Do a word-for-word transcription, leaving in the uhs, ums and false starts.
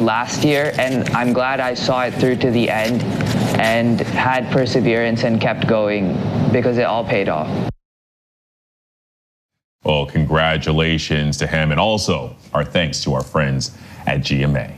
last year, and I'm glad I saw it through to the end and had perseverance and kept going because it all paid off. Well, congratulations to him, and also our thanks to our friends at G M A.